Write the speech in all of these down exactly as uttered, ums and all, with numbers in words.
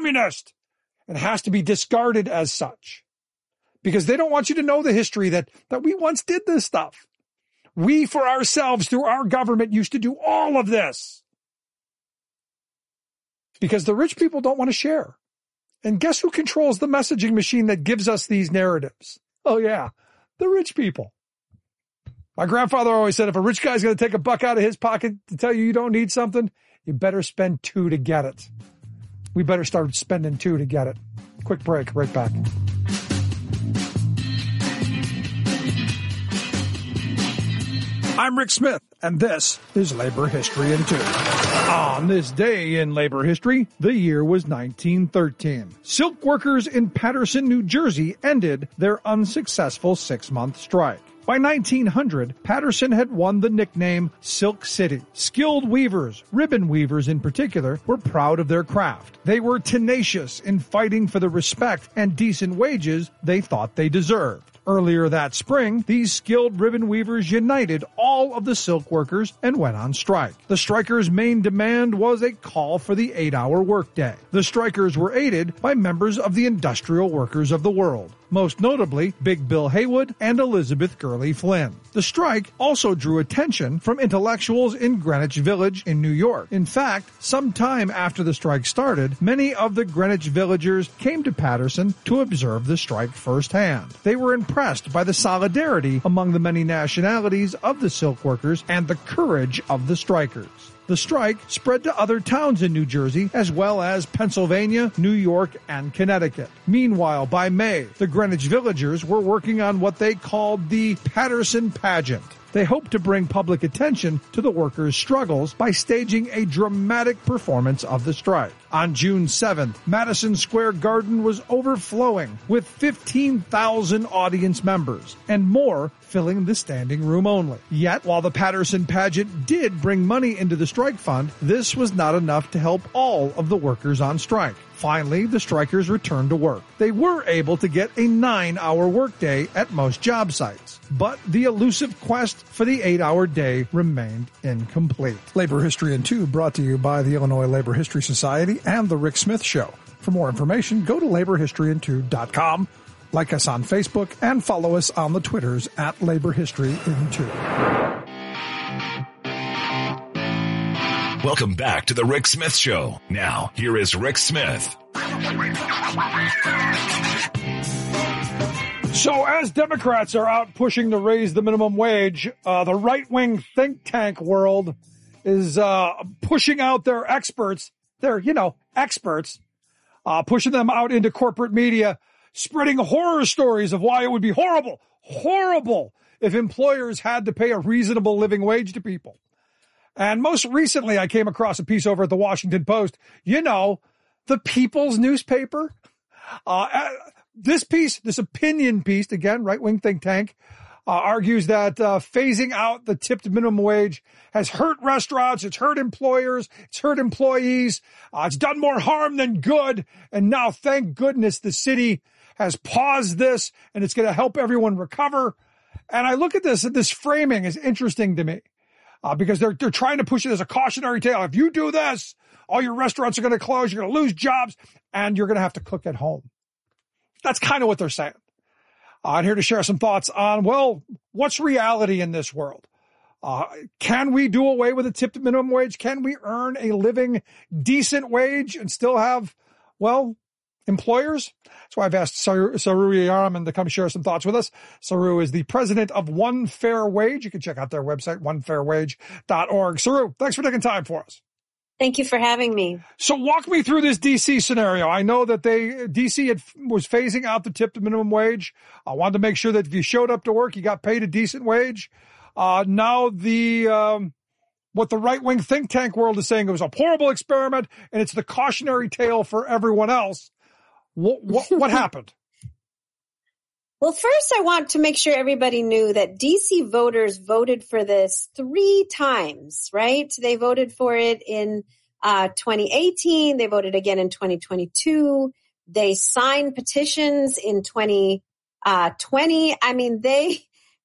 communist, and has to be discarded as such. Because they don't want you to know the history that, that we once did this stuff. We, for ourselves, through our government, used to do all of this. Because the rich people don't want to share. And guess who controls the messaging machine that gives us these narratives? Oh, yeah, the rich people. My grandfather always said, if a rich guy's going to take a buck out of his pocket to tell you you don't need something, you better spend two to get it. We better start spending two to get it. Quick break, right back. I'm Rick Smith, and this is Labor History in Two. On this day in labor history, the year was nineteen thirteen. Silk workers in Paterson, New Jersey ended their unsuccessful six-month strike. By nineteen hundred, Paterson had won the nickname Silk City. Skilled weavers, ribbon weavers in particular, were proud of their craft. They were tenacious in fighting for the respect and decent wages they thought they deserved. Earlier that spring, these skilled ribbon weavers united all of the silk workers and went on strike. The strikers' main demand was a call for the eight-hour workday. The strikers were aided by members of the industrial workers of the world, most notably Big Bill Haywood and Elizabeth Gurley Flynn. The strike also drew attention from intellectuals in Greenwich Village in New York. In fact, some time after the strike started, many of the Greenwich villagers came to Paterson to observe the strike firsthand. They were impressed by the solidarity among the many nationalities of the silk workers and the courage of the strikers. The strike spread to other towns in New Jersey, as well as Pennsylvania, New York, and Connecticut. Meanwhile, by May, the Greenwich villagers were working on what they called the Paterson Pageant. They hoped to bring public attention to the workers' struggles by staging a dramatic performance of the strike. On June seventh, Madison Square Garden was overflowing with fifteen thousand audience members and more filling the standing room only. Yet, while the Paterson Pageant did bring money into the strike fund, this was not enough to help all of the workers on strike. Finally, the strikers returned to work. They were able to get a nine-hour workday at most job sites, but the elusive quest for the eight-hour day remained incomplete. Labor History in Two brought to you by the Illinois Labor History Society and The Rick Smith Show. For more information, go to labor history in two dot com, like us on Facebook, and follow us on the Twitters at Labor History in Two. Welcome back to the Rick Smith Show. Now, here is Rick Smith. So as Democrats are out pushing to raise the minimum wage, uh, the right-wing think tank world is uh, pushing out their experts, their, you know, experts, uh, pushing them out into corporate media, spreading horror stories of why it would be horrible, horrible if employers had to pay a reasonable living wage to people. And most recently, I came across a piece over at the Washington Post, you know, the People's newspaper. Uh, this piece, this opinion piece, again, right-wing think tank, uh, argues that uh, phasing out the tipped minimum wage has hurt restaurants, it's hurt employers, it's hurt employees, uh, it's done more harm than good, and now, thank goodness, the city has paused this, and it's going to help everyone recover. And I look at this, and this framing is interesting to me. Uh, because they're, they're trying to push it as a cautionary tale. If you do this, all your restaurants are going to close, you're going to lose jobs, and you're going to have to cook at home. That's kind of what they're saying. Uh, I'm here to share some thoughts on, well, what's reality in this world? Uh, can we do away with a tipped minimum wage? Can we earn a living, decent wage and still have, well, employers? So I've asked Saru, Saru Yaman to come share some thoughts with us. Saru is the president of One Fair Wage. You can check out their website, one fair wage dot org. Saru, thanks for taking time for us. Thank you for having me. So walk me through this D C scenario. I know that they, D C had, was phasing out the tipped minimum wage. I wanted to make sure that if you showed up to work, you got paid a decent wage. Uh, now the, um, what the right-wing think tank world is saying, it was a horrible experiment and it's the cautionary tale for everyone else. What, what, what happened? Well, first I want to make sure everybody knew that D C voters voted for this three times, right? They voted for it in uh twenty eighteen. They voted again in twenty twenty-two. They signed petitions in twenty twenty. I mean, they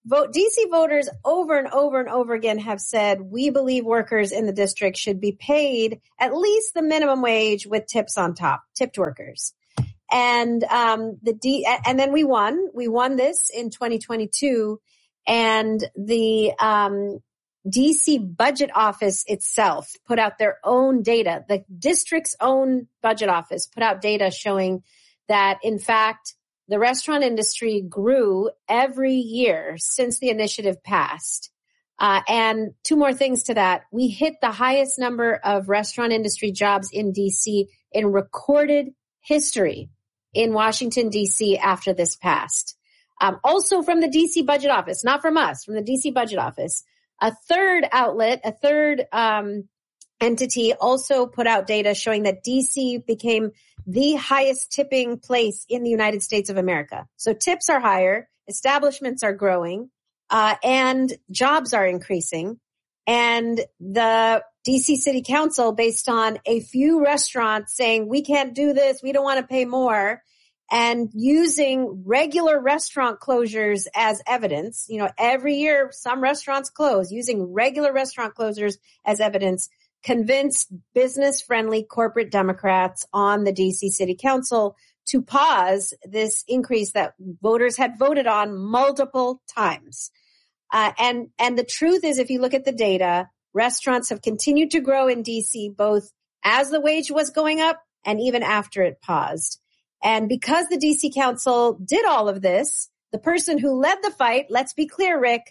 vote, D C voters over and over and over again have said, we believe workers in the district should be paid at least the minimum wage with tips on top, tipped workers. And, um, the D, and then we won, we won this in twenty twenty-two, and the, um, D C budget office itself put out their own data. The district's own budget office put out data showing that, in fact, the restaurant industry grew every year since the initiative passed. Uh, and two more things to that. We hit the highest number of restaurant industry jobs in D C in recorded history in Washington, D C after this passed. Um, also from the D C budget office, not from us, from the D C budget office. A third outlet, a third um, entity also put out data showing that D C became the highest tipping place in the United States of America. So tips are higher, establishments are growing, uh, and jobs are increasing. And the D C City Council, based on a few restaurants saying, we can't do this, we don't want to pay more, and using regular restaurant closures as evidence, you know, every year some restaurants close, using regular restaurant closures as evidence, convinced business-friendly corporate Democrats on the D C City Council to pause this increase that voters had voted on multiple times. Uh, and, and the truth is, if you look at the data, restaurants have continued to grow in D C, both as the wage was going up and even after it paused. And because the D C Council did all of this, the person who led the fight, let's be clear, Rick,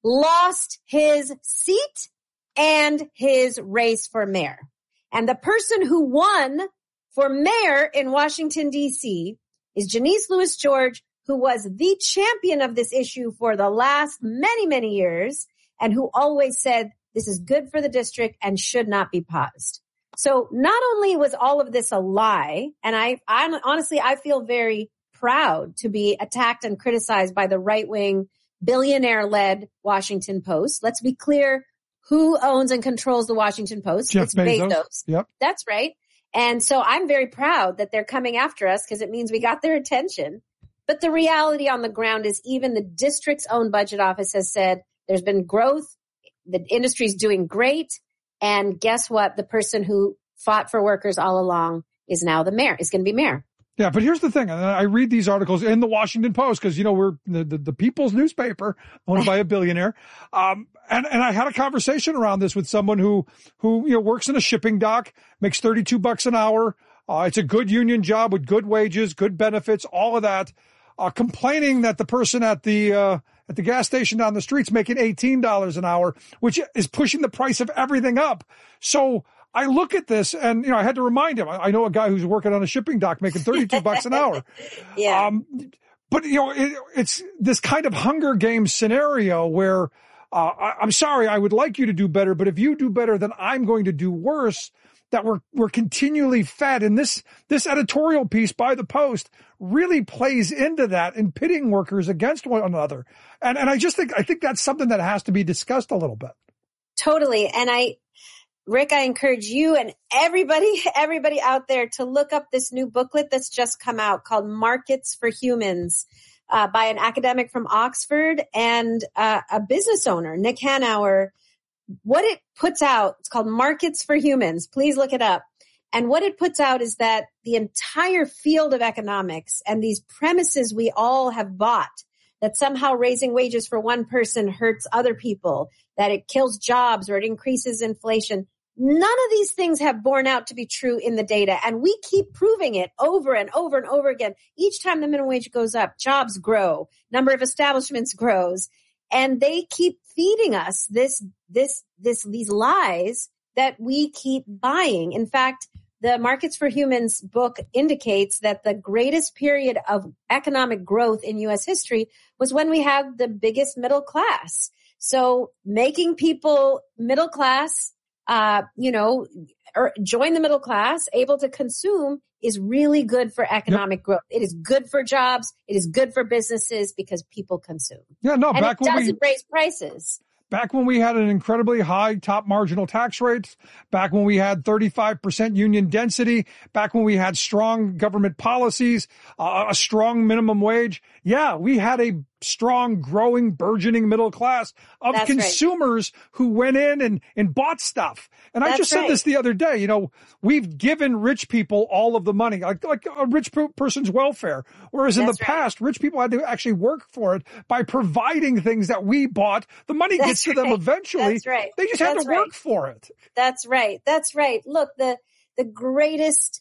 lost his seat and his race for mayor. And the person who won for mayor in Washington, D C is Janice Lewis George, who was the champion of this issue for the last many, many years, and who always said this is good for the district and should not be paused. So not only was all of this a lie, and I, I'm honestly, I feel very proud to be attacked and criticized by the right-wing billionaire-led Washington Post. Let's be clear, who owns and controls the Washington Post? Jeff It's Bezos. Bezos. Yep. That's right. And so I'm very proud that they're coming after us because it means we got their attention. But the reality on the ground is even the district's own budget office has said there's been growth, the industry's doing great, and guess what? The person who fought for workers all along is now the mayor, is going to be mayor. Yeah, but here's the thing. I read these articles in the Washington Post because, you know, we're the, the, the people's newspaper owned by a billionaire. Um, and, and I had a conversation around this with someone who, who, you know, works in a shipping dock, makes thirty-two bucks an hour. Uh, it's a good union job with good wages, good benefits, all of that. Uh, complaining that the person at the, uh, at the gas station down the street's making eighteen dollars an hour, which is pushing the price of everything up. So I look at this and, you know, I had to remind him, I, I know a guy who's working on a shipping dock making thirty-two bucks an hour. Yeah. Um, but, you know, it, it's this kind of Hunger Games scenario where, uh, I, I'm sorry, I would like you to do better, but if you do better, then I'm going to do worse. That we're, we're continually fed. And this, this editorial piece by the Post really plays into that in pitting workers against one another. And, and I just think, I think that's something that has to be discussed a little bit. Totally. And I, Rick, I encourage you and everybody, everybody out there to look up this new booklet that's just come out called Markets for Humans, uh, by an academic from Oxford and uh, a business owner, Nick Hanauer. What it puts out, it's called Markets for Humans. Please look it up. And what it puts out is that the entire field of economics and these premises we all have bought, that somehow raising wages for one person hurts other people, that it kills jobs or it increases inflation. None of these things have borne out to be true in the data. And we keep proving it over and over and over again. Each time the minimum wage goes up, jobs grow, number of establishments grows. And they keep feeding us this, this, this, these lies that we keep buying. In fact, the Markets for Humans book indicates that the greatest period of economic growth in U S history was when we had the biggest middle class. So making people middle class, uh, you know, or join the middle class, able to consume is really good for economic yep. growth. It is good for jobs. It is good for businesses because people consume. Yeah, no, and back it when doesn't we raise prices. Back when we had an incredibly high top marginal tax rates, back when we had thirty-five percent union density, back when we had strong government policies, uh, a strong minimum wage. Yeah, we had a strong, growing, burgeoning middle class of That's consumers right. who went in and, and bought stuff. And That's I just said right. this the other day, you know, we've given rich people all of the money, like, like a rich person's welfare. Whereas in That's the right. past, rich people had to actually work for it by providing things that we bought. The money That's gets to right. them eventually. That's right. They just That's had to right. work for it. That's right. That's right. Look, the, the greatest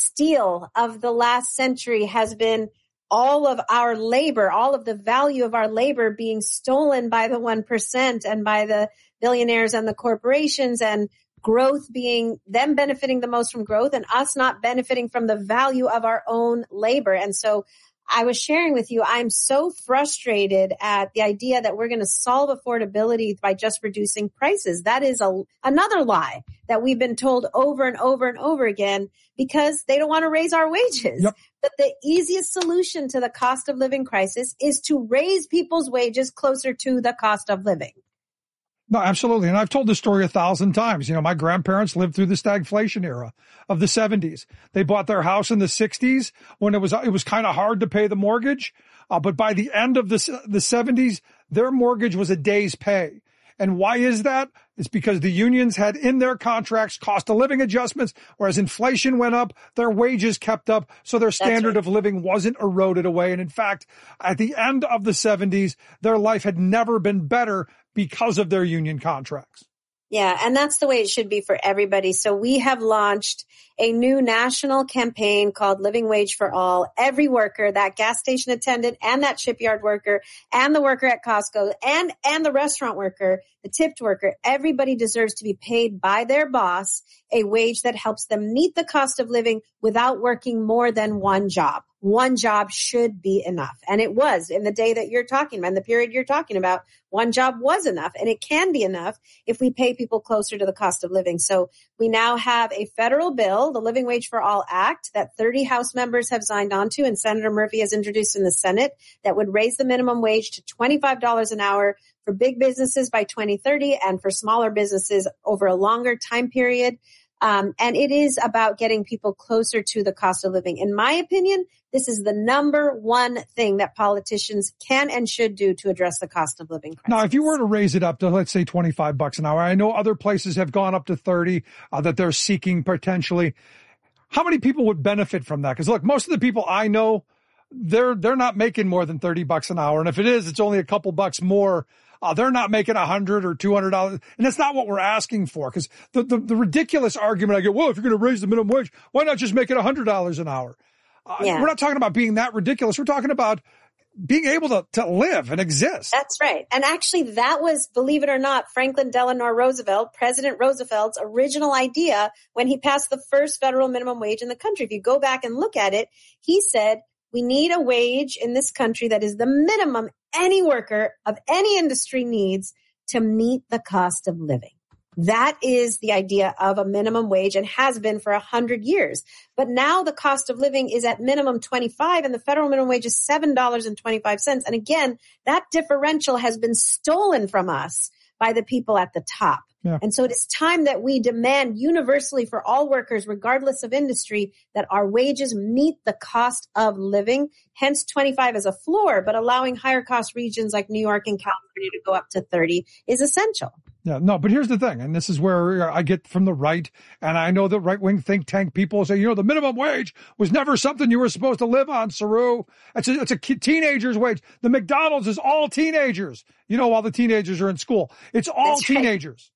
steal of the last century has been all of our labor, all of the value of our labor being stolen by the one percent and by the billionaires and the corporations, and growth being them benefiting the most from growth and us not benefiting from the value of our own labor. And so I was sharing with you, I'm so frustrated at the idea that we're going to solve affordability by just reducing prices. That is a, another lie that we've been told over and over and over again, because they don't want to raise our wages. Yep. But the easiest solution to the cost of living crisis is to raise people's wages closer to the cost of living. No, absolutely. And I've told this story a thousand times. You know, my grandparents lived through the stagflation era of the seventies. They bought their house in the sixties when it was, it was kind of hard to pay the mortgage. Uh, but by the end of the, the seventies, their mortgage was a day's pay. And why is that? It's because the unions had in their contracts cost of living adjustments, whereas inflation went up, their wages kept up, so their standard right. of living wasn't eroded away. And in fact, at the end of the seventies, their life had never been better because of their union contracts. Yeah, and that's the way it should be for everybody. So we have launched a new national campaign called Living Wage for All. Every worker, that gas station attendant and that shipyard worker and the worker at Costco and, and the restaurant worker, the tipped worker, everybody deserves to be paid by their boss a wage that helps them meet the cost of living without working more than one job. One job should be enough. And it was in the day that you're talking about, in the period you're talking about, one job was enough, and it can be enough if we pay people closer to the cost of living. So we now have a federal bill, the Living Wage for All Act, that thirty House members have signed onto, and Senator Murphy has introduced in the Senate, that would raise the minimum wage to twenty-five dollars an hour for big businesses by twenty thirty and for smaller businesses over a longer time period. Um, and it is about getting people closer to the cost of living. In my opinion, this is the number one thing that politicians can and should do to address the cost of living crisis. Now, if you were to raise it up to, let's say, twenty-five bucks an hour, I know other places have gone up to thirty uh, that they're seeking potentially. How many people would benefit from that? Because look, most of the people I know, they're they're not making more than thirty bucks an hour. And if it is, it's only a couple bucks more. Uh, they're not making a hundred or two hundred dollars. And that's not what we're asking for. Cause the, the, the ridiculous argument I get, well, if you're going to raise the minimum wage, why not just make it a hundred dollars an hour? Uh, yeah. We're not talking about being that ridiculous. We're talking about being able to, to live and exist. That's right. And actually that was, believe it or not, Franklin Delano Roosevelt, President Roosevelt's original idea when he passed the first federal minimum wage in the country. If you go back and look at it, he said, we need a wage in this country that is the minimum any worker of any industry needs to meet the cost of living. That is the idea of a minimum wage and has been for a hundred years. But now the cost of living is at minimum twenty-five and the federal minimum wage is seven dollars and twenty-five cents. And again, that differential has been stolen from us by the people at the top. Yeah. And so it is time that we demand universally for all workers, regardless of industry, that our wages meet the cost of living. Hence twenty-five as a floor, but allowing higher cost regions like New York and California to go up to thirty is essential. Yeah, no, but here's the thing, and this is where I get from the right, and I know the right-wing think tank people say, you know, the minimum wage was never something you were supposed to live on, Saru. It's a, it's a teenager's wage. The McDonald's is all teenagers, you know, while the teenagers are in school. It's all That's teenagers. Right.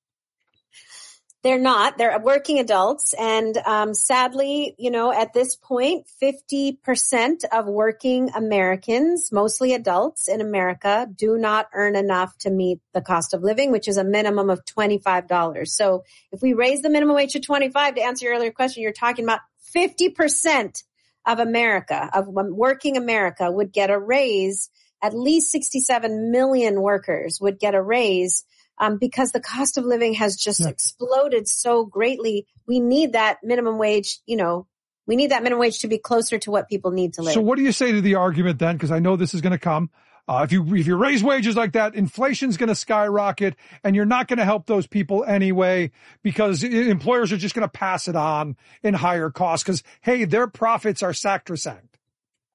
They're not. They're working adults. And um, sadly, you know, at this point, fifty percent of working Americans, mostly adults in America, do not earn enough to meet the cost of living, which is a minimum of twenty-five dollars. So if we raise the minimum wage to twenty-five, to answer your earlier question, you're talking about fifty percent of America, of working America, would get a raise. At least sixty-seven million workers would get a raise. Um, because the cost of living has just yeah. exploded so greatly. We need that minimum wage, you know, we need that minimum wage to be closer to what people need to live. So what do you say to the argument then? Because I know this is going to come. Uh, if you, if you raise wages like that, inflation's going to skyrocket and you're not going to help those people anyway because employers are just going to pass it on in higher costs because, hey, their profits are sacrosanct.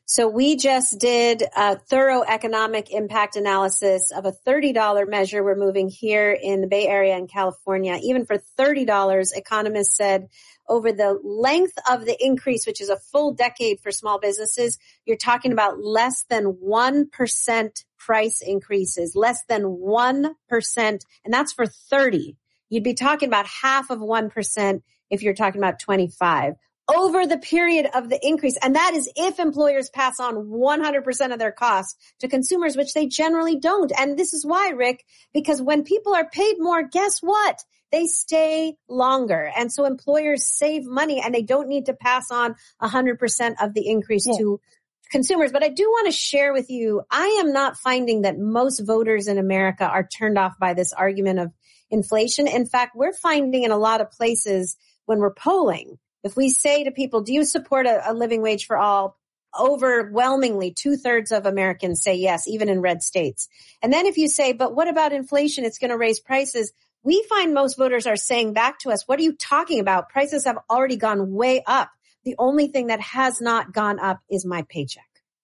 So we just did a thorough economic impact analysis of a thirty dollars measure we're moving here in the Bay Area in California. Even for thirty dollars, economists said over the length of the increase, which is a full decade for small businesses, you're talking about less than one percent price increases, less than one percent. And that's for thirty. You'd be talking about half of one percent if you're talking about twenty-five. Over the period of the increase. And that is if employers pass on one hundred percent of their costs to consumers, which they generally don't. And this is why, Rick, because when people are paid more, guess what? They stay longer. And so employers save money and they don't need to pass on one hundred percent of the increase yeah. to consumers. But I do want to share with you, I am not finding that most voters in America are turned off by this argument of inflation. In fact, we're finding in a lot of places when we're polling, if we say to people, do you support a, a living wage for all? Overwhelmingly, two thirds of Americans say yes, even in red states. And then if you say, but what about inflation? It's going to raise prices. We find most voters are saying back to us, what are you talking about? Prices have already gone way up. The only thing that has not gone up is my paycheck.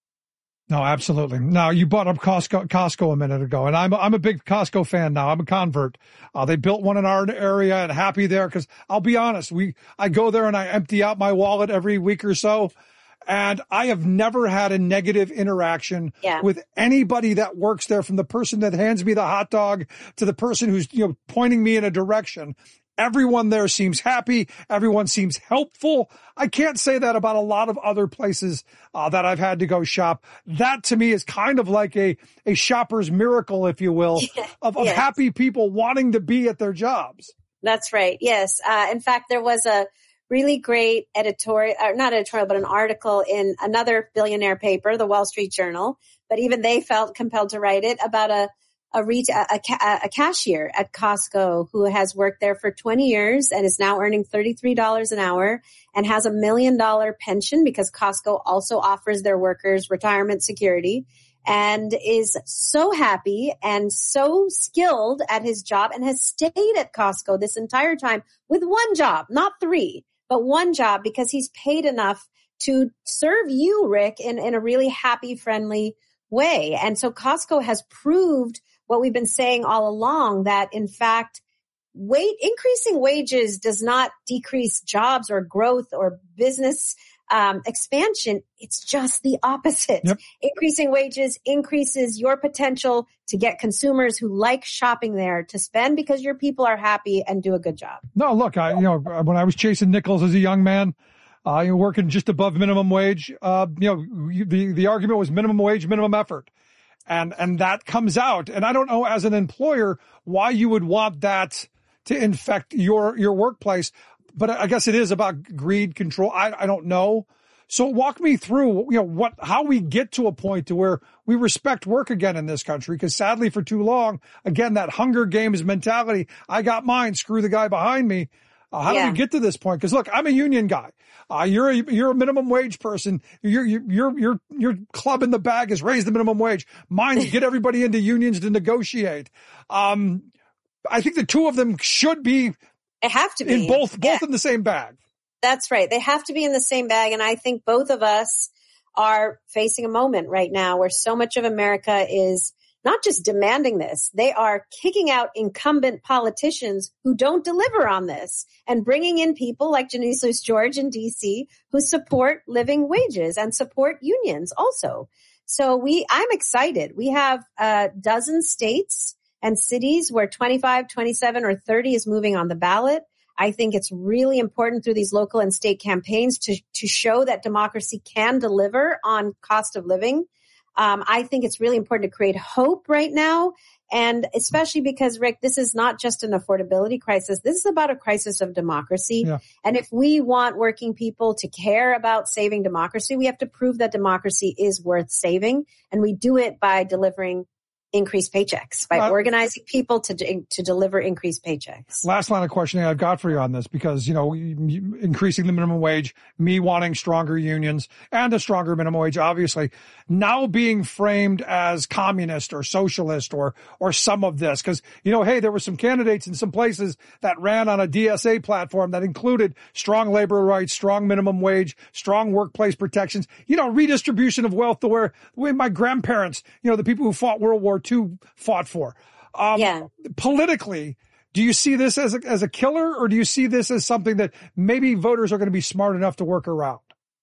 No, absolutely. Now, you brought up Costco, Costco a minute ago, and I'm I'm a big Costco fan now. I'm a convert. Uh, they built one in our area, and happy there because I'll be honest, we I go there and I empty out my wallet every week or so, and I have never had a negative interaction yeah. with anybody that works there, from the person that hands me the hot dog to the person who's you know pointing me in a direction. Everyone there seems happy. Everyone seems helpful. I can't say that about a lot of other places uh, that I've had to go shop. That to me is kind of like a, a shopper's miracle, if you will, yeah. of, of yes. happy people wanting to be at their jobs. That's right. Yes. Uh, in fact, there was a really great editorial, uh, not editorial, but an article in another billionaire paper, the Wall Street Journal. But even they felt compelled to write it about a A, retail, a, a cashier at Costco who has worked there for twenty years and is now earning thirty-three dollars an hour and has a million dollar pension because Costco also offers their workers retirement security, and is so happy and so skilled at his job and has stayed at Costco this entire time with one job, not three, but one job, because he's paid enough to serve you, Rick, in, in a really happy, friendly way. And so Costco has proved what we've been saying all along, that in fact, wait, increasing wages does not decrease jobs or growth or business um, expansion. It's just the opposite. Yep. Increasing wages increases your potential to get consumers who like shopping there to spend because your people are happy and do a good job. No, look, I, you know, when I was chasing nickels as a young man, uh, you're working just above minimum wage. Uh, you know, the, the argument was minimum wage, minimum effort. And, and that comes out. And I don't know, as an employer, why you would want that to infect your, your workplace. But I guess it is about greed, control. I, I don't know. So walk me through, you know, what, how we get to a point to where we respect work again in this country. Cause sadly for too long, again, that Hunger Games mentality, I got mine, screw the guy behind me. Uh, how yeah. do we get to this point? Cause look, I'm a union guy. Uh, you're a, you're a minimum wage person. Your, your, your, your club in the bag is raise the minimum wage. Mine's get everybody into unions to negotiate. Um, I think the two of them should be. They have to be in both, both yeah. in the same bag. That's right. They have to be in the same bag. And I think both of us are facing a moment right now where so much of America is not just demanding this, they are kicking out incumbent politicians who don't deliver on this and bringing in people like Janice Luce George in D C who support living wages and support unions also. So we, I'm excited. We have a dozen states and cities where twenty-five, twenty-seven, or thirty is moving on the ballot. I think it's really important through these local and state campaigns to, to show that democracy can deliver on cost of living. Um, I think it's really important to create hope right now. And especially because, Rick, this is not just an affordability crisis. This is about a crisis of democracy. Yeah. And if we want working people to care about saving democracy, we have to prove that democracy is worth saving. And we do it by delivering increased paychecks, by uh, organizing people to to deliver increased paychecks. Last line of questioning I've got for you on this, because, you know, increasing the minimum wage, me wanting stronger unions and a stronger minimum wage, obviously, now being framed as communist or socialist or or some of this. Because, you know, hey, there were some candidates in some places that ran on a D S A platform that included strong labor rights, strong minimum wage, strong workplace protections, you know, redistribution of wealth, the way, the way my grandparents, you know, the people who fought World War Two fought for. Um, yeah. Politically, do you see this as a, as a killer, or do you see this as something that maybe voters are going to be smart enough to work around?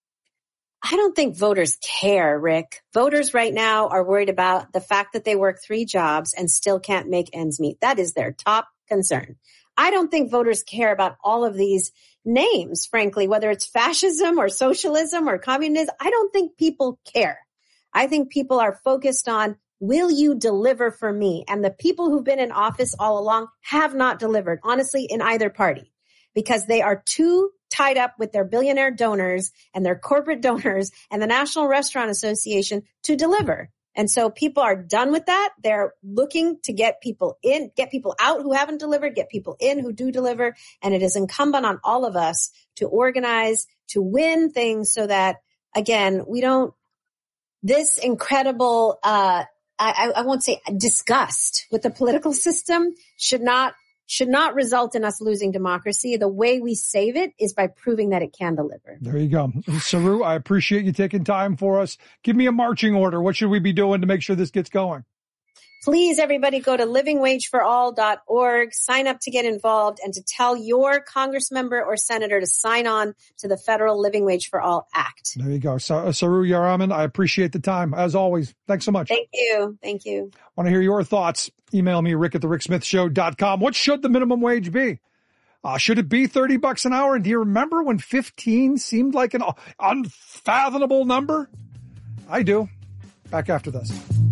I don't think voters care, Rick. Voters right now are worried about the fact that they work three jobs and still can't make ends meet. That is their top concern. I don't think voters care about all of these names, frankly, whether it's fascism or socialism or communism. I don't think people care. I think people are focused on, will you deliver for me? And the people who've been in office all along have not delivered, honestly, in either party, because they are too tied up with their billionaire donors and their corporate donors and the National Restaurant Association to deliver. And so people are done with that. They're looking to get people in, get people out who haven't delivered, get people in who do deliver. And it is incumbent on all of us to organize, to win things so that, again, we don't, this incredible, uh, I, I won't say disgust with the political system should not should not result in us losing democracy. The way we save it is by proving that it can deliver. There you go. Saru, I appreciate you taking time for us. Give me a marching order. What should we be doing to make sure this gets going? Please, everybody, go to living wage for all dot org, sign up to get involved, and to tell your Congress member or senator to sign on to the Federal Living Wage for All Act. There you go. Saru Yaraman, I appreciate the time, as always. Thanks so much. Thank you. Thank you. Want to hear your thoughts? Email me, rick at the rick smith show dot com. What should the minimum wage be? Uh, should it be thirty bucks an hour? And do you remember when fifteen seemed like an unfathomable number? I do. Back after this.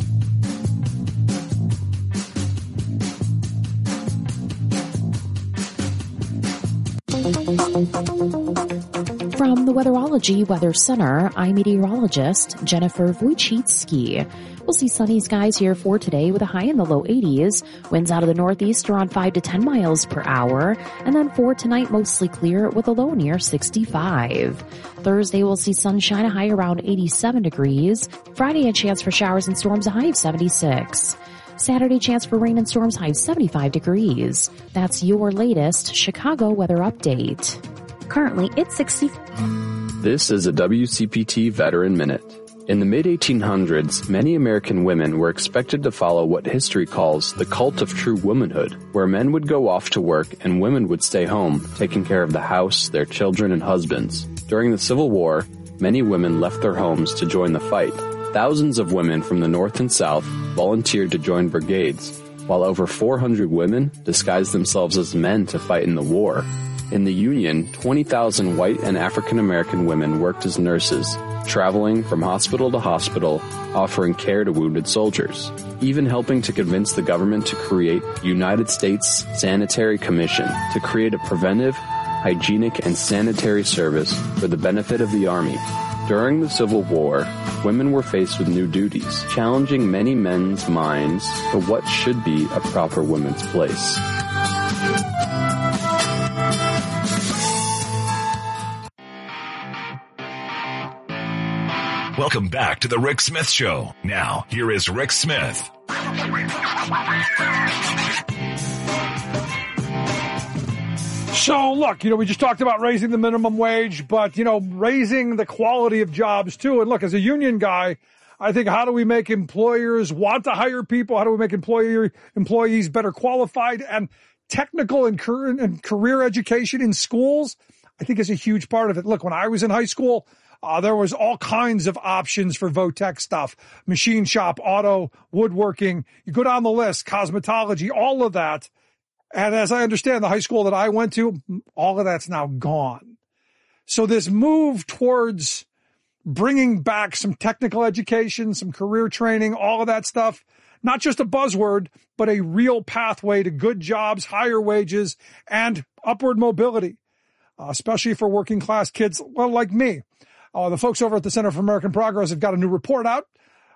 From the Weatherology Weather Center, I'm meteorologist Jennifer Wojcicki. We'll see sunny skies here for today with a high in the low eighties. Winds out of the northeast around five to ten miles per hour. And then for tonight, mostly clear with a low near sixty-five. Thursday, we'll see sunshine, a high around eighty-seven degrees. Friday, a chance for showers and storms, a high of seventy-six. Saturday, chance for rain and storms, high of seventy-five degrees. That's your latest Chicago weather update. Currently, it's sixty. This is a W C P T Veteran Minute. In the mid eighteen hundreds, many American women were expected to follow what history calls the cult of true womanhood, where men would go off to work and women would stay home, taking care of the house, their children, and husbands. During the Civil War, many women left their homes to join the fight. Thousands of women from the North and South volunteered to join brigades, while over four hundred women disguised themselves as men to fight in the war. In the Union, twenty thousand white and African American women worked as nurses, traveling from hospital to hospital, offering care to wounded soldiers, even helping to convince the government to create United States Sanitary Commission to create a preventive, hygienic, and sanitary service for the benefit of the Army. During the Civil War, women were faced with new duties, challenging many men's minds to what should be a proper woman's place. Welcome back to the Rick Smith Show. Now, here is Rick Smith. So look, you know, we just talked about raising the minimum wage, but, you know, raising the quality of jobs too. And look, as a union guy, I think, how do we make employers want to hire people? How do we make employer, employees better qualified? And technical and career, and career education in schools, I think, is a huge part of it. Look, when I was in high school, Uh, there was all kinds of options for VOTEC stuff, machine shop, auto, woodworking. You go down the list, cosmetology, all of that. And as I understand, the high school that I went to, all of that's now gone. So this move towards bringing back some technical education, some career training, all of that stuff, not just a buzzword, but a real pathway to good jobs, higher wages, and upward mobility, uh, especially for working class kids, well, like me. Uh, the folks over at the Center for American Progress have got a new report out.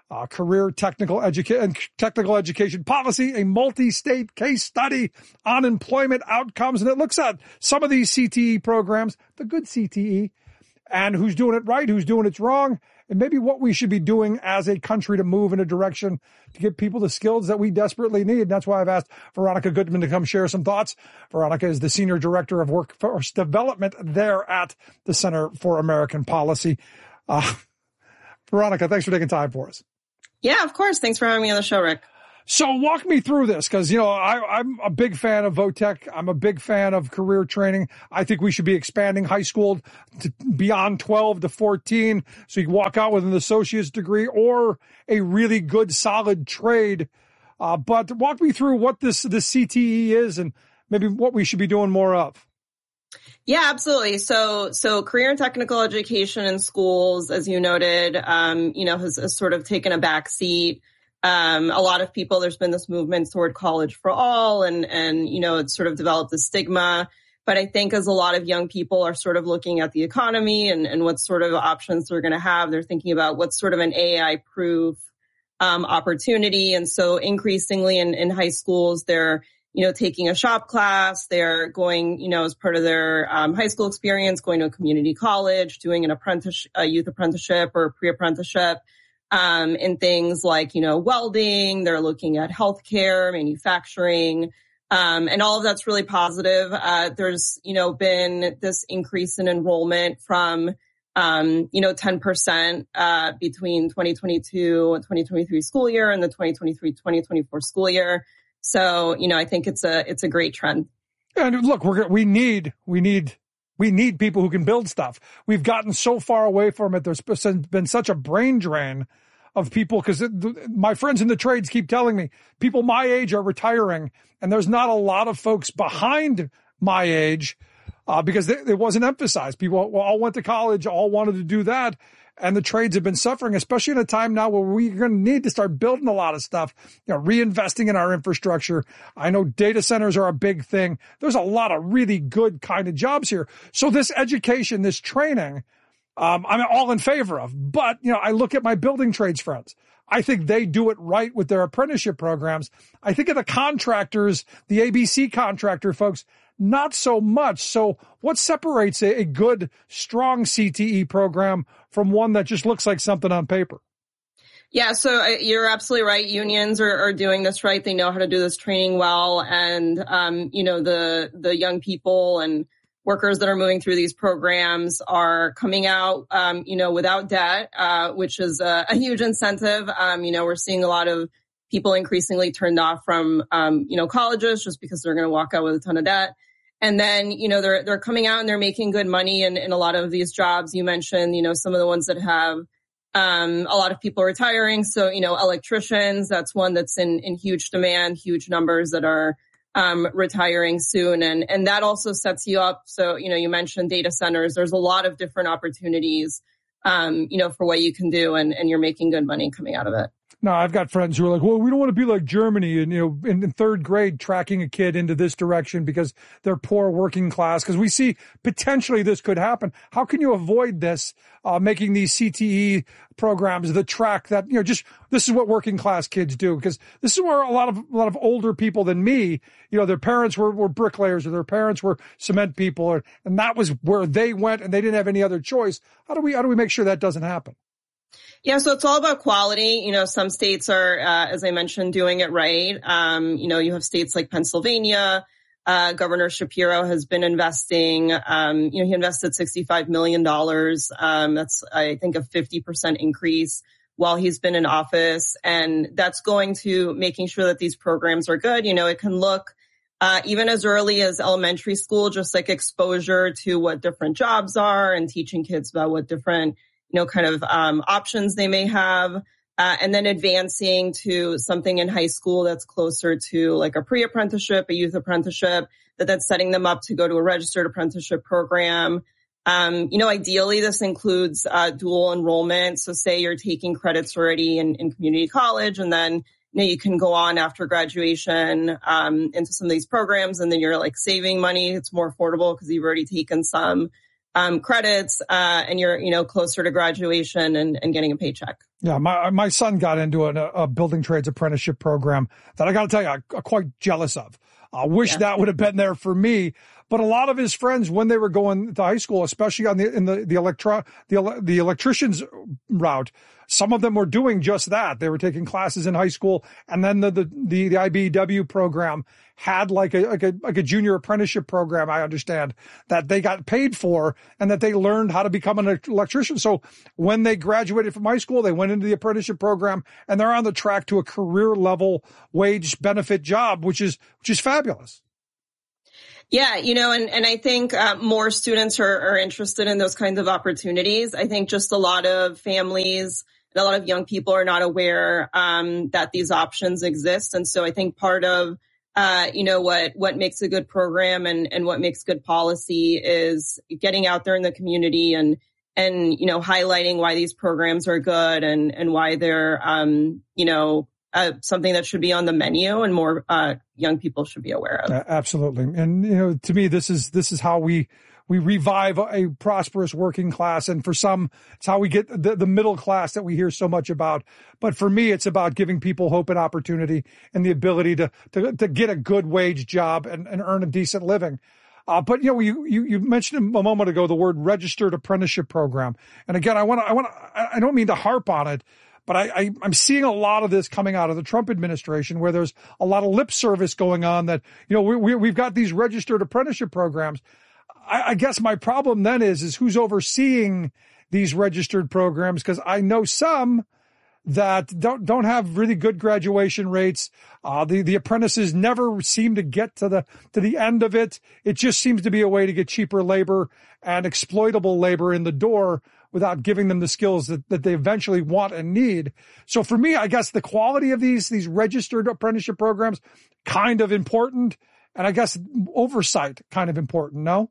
uh, career technical education and technical education policy, a multi-state case study on employment outcomes. And it looks at some of these C T E programs, the good C T E, and who's doing it right, who's doing it wrong, and maybe what we should be doing as a country to move in a direction to give people the skills that we desperately need. And that's why I've asked Veronica Goodman to come share some thoughts. Veronica is the Senior Director of Workforce Development there at the Center for American Policy. Uh, Veronica, thanks for taking time for us. Yeah, of course. Thanks for having me on the show, Rick. So walk me through this, because, you know, I, I'm a big fan of VOTEC. I'm a big fan of career training. I think we should be expanding high school to beyond twelve to fourteen, so you can walk out with an associate's degree or a really good, solid trade. Uh, but walk me through what this, this C T E is and maybe what we should be doing more of. Yeah, absolutely. So, so career and technical education in schools, as you noted, um, you know, has, has sort of taken a back seat. Um, a lot of people, there's been this movement toward college for all, and, and, you know, it's sort of developed a stigma. But I think as a lot of young people are sort of looking at the economy and, and what sort of options they're going to have, they're thinking about what's sort of an A I proof, um, opportunity. And so increasingly in, in high schools, they're, you know, taking a shop class, they're going, you know, as part of their, um, high school experience, going to a community college, doing an apprentice, a youth apprenticeship or pre-apprenticeship. Um, in things like, you know, welding, they're looking at healthcare, manufacturing, um, and all of that's really positive. Uh, there's, you know, been this increase in enrollment from, um, you know, ten percent, uh, between twenty twenty-two and twenty twenty-three school year and the twenty twenty-three twenty twenty-four school year. So, you know, I think it's a, it's a great trend. And look, we're, we need, we need, We need people who can build stuff. We've gotten so far away from it. There's been such a brain drain of people, because my friends in the trades keep telling me people my age are retiring, and there's not a lot of folks behind my age uh, because they, it wasn't emphasized. People all went to college, all wanted to do that. And the trades have been suffering, especially in a time now where we're going to need to start building a lot of stuff, you know, reinvesting in our infrastructure. I know data centers are a big thing. There's a lot of really good kind of jobs here. So this education, this training, um, I'm all in favor of. But, you know, I look at my building trades friends. I think they do it right with their apprenticeship programs. I think of the contractors, the A B C contractor folks, not so much. So what separates a, a good, strong C T E program from one that just looks like something on paper? Yeah, so uh, you're absolutely right. Unions are, are doing this right. They know how to do this training well. And, um, you know, the, the young people and workers that are moving through these programs are coming out, um, you know, without debt, uh, which is a, a huge incentive. Um, you know, we're seeing a lot of people increasingly turned off from, um, you know, colleges just because they're going to walk out with a ton of debt. And then, you know, they're, they're coming out and they're making good money in, in a lot of these jobs. You mentioned, you know, some of the ones that have, um, a lot of people retiring. So, you know, electricians, that's one that's in, in huge demand, huge numbers that are, um, retiring soon. And, and that also sets you up. So, you know, you mentioned data centers. There's a lot of different opportunities, um, you know, for what you can do, and, and you're making good money coming out of it. No, I've got friends who are like, well, we don't want to be like Germany and, you know, in, in third grade tracking a kid into this direction because they're poor working class, because we see potentially this could happen. How can you avoid this, uh, making these C T E programs the track that, you know, just this is what working class kids do? Because this is where a lot of, a lot of older people than me, you know, their parents were, were bricklayers or their parents were cement people, or, and that was where they went and they didn't have any other choice. How do we, how do we make sure that doesn't happen? Yeah, so it's all about quality. You know, some states are, uh, as I mentioned, doing it right. Um, you know, you have states like Pennsylvania. Uh, Governor Shapiro has been investing, um, you know, he invested sixty-five million dollars. Um, that's, I think, a fifty percent increase while he's been in office. And that's going to making sure that these programs are good. You know, it can look, uh, even as early as elementary school, just like exposure to what different jobs are and teaching kids about what different, you know, kind of, um, options they may have. Uh, and then advancing to something in high school that's closer to like a pre-apprenticeship, a youth apprenticeship, that that's setting them up to go to a registered apprenticeship program. Um, you know, ideally this includes, uh, dual enrollment. So say you're taking credits already in, in community college, and then, you know, you can go on after graduation, um, into some of these programs, and then you're like saving money. It's more affordable because you've already taken some. um, credits, uh, and you're, you know, closer to graduation and, and getting a paycheck. Yeah, my my son got into a, a building trades apprenticeship program that I got to tell you, I'm quite jealous of. I wish yeah. that would have been there for me. But a lot of his friends, when they were going to high school, especially on the in the the electro the the electricians route, some of them were doing just that. They were taking classes in high school, and then the the the, the I B E W program had like a like a like a junior apprenticeship program. I understand that they got paid for, and that they learned how to become an electrician. So when they graduated from high school, they went into the apprenticeship program, and they're on the track to a career level wage benefit job, which is which is fabulous. Yeah, you know, and, and I think uh, more students are, are interested in those kinds of opportunities. I think just a lot of families and a lot of young people are not aware um, that these options exist. And so I think part of, uh, you know, what what makes a good program and, and what makes good policy is getting out there in the community and, and you know, highlighting why these programs are good and, and why they're, um, you know, Uh, something that should be on the menu and more uh, young people should be aware of. Uh, absolutely. And, you know, to me, this is this is how we we revive a prosperous working class. And for some, it's how we get the, the middle class that we hear so much about. But for me, it's about giving people hope and opportunity and the ability to to, to get a good wage job and, and earn a decent living. Uh, but, you know, you, you, you mentioned a moment ago the word registered apprenticeship program. And again, I want to, I want to, I don't mean to harp on it, but I, I, I'm seeing a lot of this coming out of the Trump administration where there's a lot of lip service going on that, you know, we, we, we've got these registered apprenticeship programs. I, I guess my problem then is, is who's overseeing these registered programs? Because I know some that don't, don't have really good graduation rates. Uh, the, the apprentices never seem to get to the, to the end of it. It just seems to be a way to get cheaper labor and exploitable labor in the door without giving them the skills that, that they eventually want and need. So for me, I guess the quality of these, these registered apprenticeship programs, kind of important. And I guess oversight kind of important, no?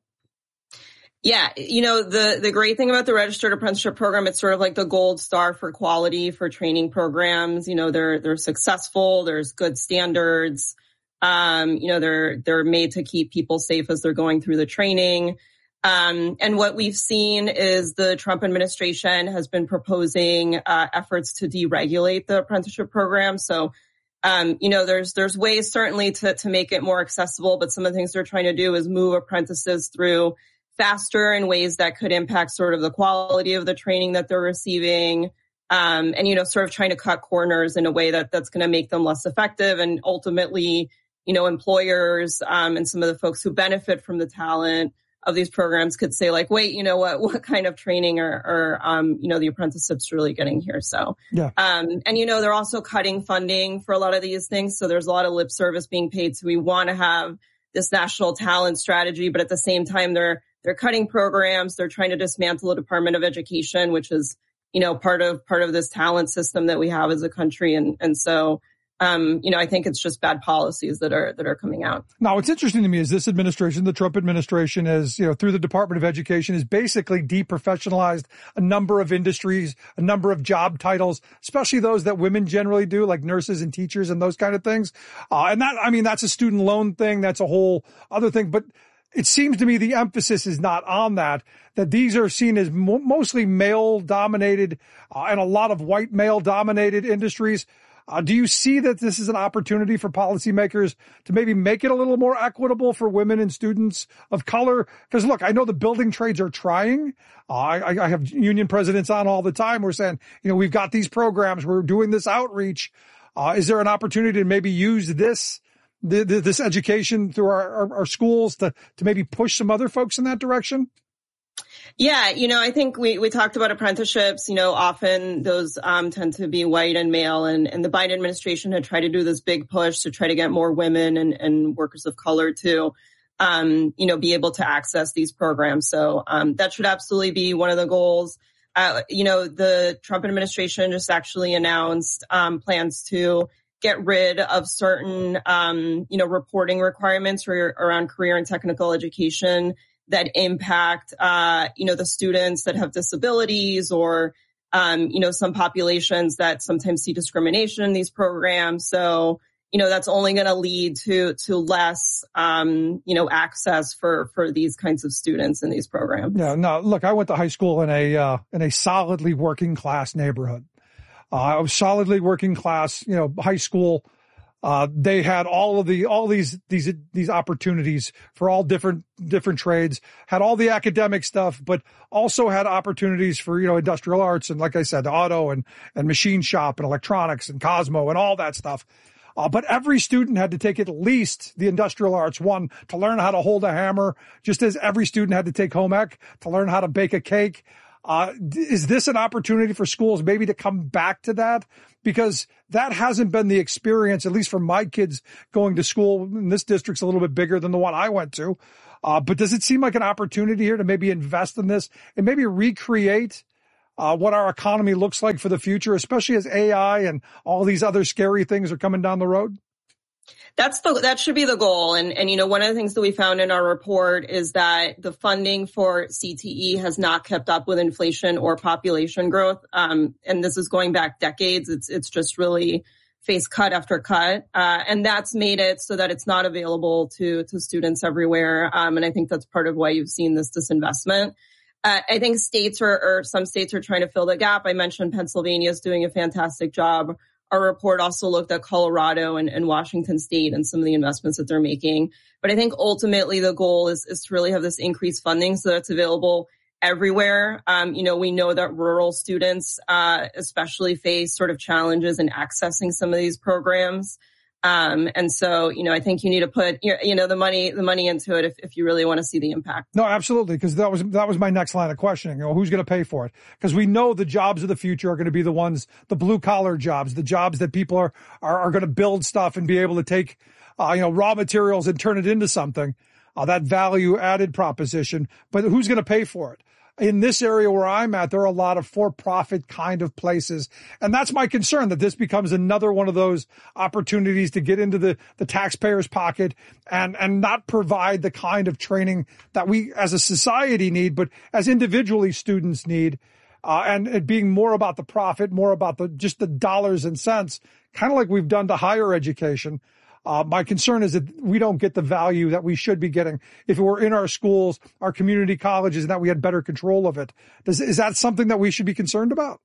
Yeah. You know, the, the great thing about the registered apprenticeship program, it's sort of like the gold star for quality for training programs. You know, they're, they're successful. There's good standards. Um, you know, they're, they're made to keep people safe as they're going through the training. Um, and what we've seen is the Trump administration has been proposing uh, efforts to deregulate the apprenticeship program. So, um, you know, there's there's ways certainly to to make it more accessible, but some of the things they're trying to do is move apprentices through faster in ways that could impact sort of the quality of the training that they're receiving. Um, and, you know, sort of trying to cut corners in a way that that's going to make them less effective and ultimately, you know, employers um, and some of the folks who benefit from the talent of these programs could say like, wait, you know what, what kind of training are, are um, you know, the apprenticeships really getting here? So, yeah. um, and, you know, they're also cutting funding for a lot of these things. So there's a lot of lip service being paid. So we want to have this national talent strategy, but at the same time, they're, they're cutting programs. They're trying to dismantle the Department of Education, which is, you know, part of, part of this talent system that we have as a country. And, and so, Um, you know, I think it's just bad policies that are, that are coming out. Now, what's interesting to me is this administration, the Trump administration is, you know, through the Department of Education has basically deprofessionalized a number of industries, a number of job titles, especially those that women generally do, like nurses and teachers and those kind of things. Uh, and that, I mean, that's a student loan thing. That's a whole other thing, but it seems to me the emphasis is not on that, that these are seen as mo- mostly male dominated, uh, and a lot of white male dominated industries. Uh, do you see that this is an opportunity for policymakers to maybe make it a little more equitable for women and students of color? Because look, I know the building trades are trying. Uh, I, I have union presidents on all the time. We're saying, you know, we've got these programs. We're doing this outreach. Uh, is there an opportunity to maybe use this, the, the, this education through our, our, our schools to, to maybe push some other folks in that direction? Yeah, you know, I think we, we talked about apprenticeships. You know, often those um, tend to be white and male, and, and the Biden administration had tried to do this big push to try to get more women and, and workers of color to, um, you know, be able to access these programs. So um, that should absolutely be one of the goals. Uh, you know, the Trump administration just actually announced um, plans to get rid of certain, um, you know, reporting requirements for, around career and technical education that impact, uh, you know, the students that have disabilities or, um, you know, some populations that sometimes see discrimination in these programs. So, you know, that's only going to lead to, to less, um, you know, access for, for these kinds of students in these programs. Yeah, no, look, I went to high school in a, uh, in a solidly working class neighborhood. Uh, I was solidly working class, you know, high school. Uh, they had all of the, all these, these, these opportunities for all different, different trades, had all the academic stuff, but also had opportunities for, you know, industrial arts. And like I said, auto and, and machine shop and electronics and Cosmo and all that stuff. Uh, but every student had to take at least the industrial arts one to learn how to hold a hammer, just as every student had to take home ec to learn how to bake a cake. Uh, is this an opportunity for schools maybe to come back to that? Because that hasn't been the experience, at least for my kids going to school. And this district's a little bit bigger than the one I went to. Uh, but does it seem like an opportunity here to maybe invest in this and maybe recreate uh, what our economy looks like for the future, especially as A I and all these other scary things are coming down the road? That's the, that should be the goal. And, and, you know, one of the things that we found in our report is that the funding for C T E has not kept up with inflation or population growth. Um, and this is going back decades. It's, it's just really faced cut after cut. Uh, and that's made it so that it's not available to, to students everywhere. Um, and I think that's part of why you've seen this disinvestment. Uh, I think states are, or some states are trying to fill the gap. I mentioned Pennsylvania is doing a fantastic job. Our report also looked at Colorado and, and Washington State and some of the investments that they're making. But I think ultimately the goal is, is to really have this increased funding so that it's available everywhere. Um, you know, we know that rural students, uh, especially face sort of challenges in accessing some of these programs. Um, and so, you know, I think you need to put, you know, the money, the money into it if, if you really want to see the impact. No, absolutely. Because that was, that was my next line of questioning. You know, who's going to pay for it? Because we know the jobs of the future are going to be the ones, the blue collar jobs, the jobs that people are, are, are going to build stuff and be able to take, uh, you know, raw materials and turn it into something, uh, that value added proposition. But who's going to pay for it? In this area where I'm at, there are a lot of for-profit kind of places. And that's my concern, that this becomes another one of those opportunities to get into the, the taxpayer's pocket and, and not provide the kind of training that we as a society need, but as individually students need. Uh, and it being more about the profit, more about the, just the dollars and cents, kind of like we've done to higher education. Uh, my concern is that we don't get the value that we should be getting if it were in our schools, our community colleges, and that we had better control of it. Does, is that something that we should be concerned about?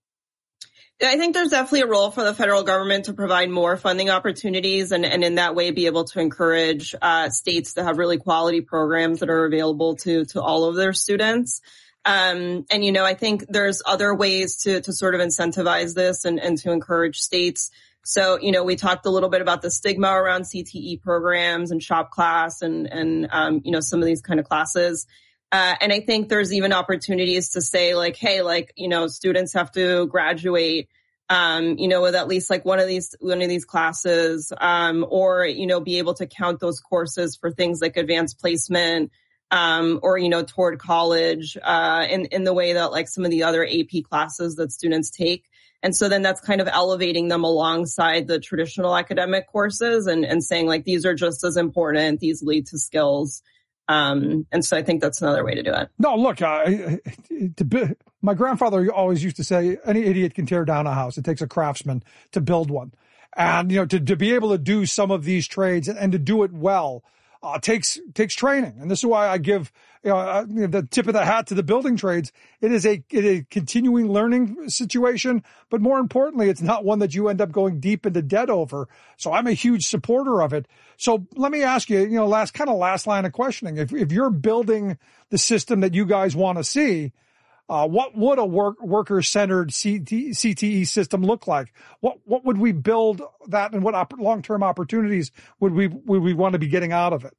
I think there's definitely a role for the federal government to provide more funding opportunities and, and in that way be able to encourage uh, states to have really quality programs that are available to, to all of their students. Um, and, you know, I think there's other ways to, to sort of incentivize this and, and to encourage states. So, you know, we talked a little bit about the stigma around C T E programs and shop class and, and, um, you know, some of these kind of classes. Uh, and I think there's even opportunities to say like, hey, like, you know, students have to graduate, um, you know, with at least like one of these, one of these classes, um, or, you know, be able to count those courses for things like advanced placement, um, or, you know, toward college, uh, in, in the way that like some of the other A P classes that students take. And so then that's kind of elevating them alongside the traditional academic courses and, and saying like, these are just as important. These lead to skills. Um, and so I think that's another way to do it. No, look, uh, to be, my grandfather always used to say, any idiot can tear down a house. It takes a craftsman to build one. And, you know, to, to be able to do some of these trades and, and to do it well, uh, takes, takes training. And this is why I give, you know, uh, the tip of the hat to the building trades. It is a, it is a continuing learning situation, but more importantly, it's not one that you end up going deep into debt over. So I'm a huge supporter of it. So let me ask you, you know, last kind of last line of questioning. If, if you're building the system that you guys want to see, Uh, what would a work, worker-centered C T, C T E system look like? What, what would we build that and what op- long-term opportunities would we, would we want to be getting out of it?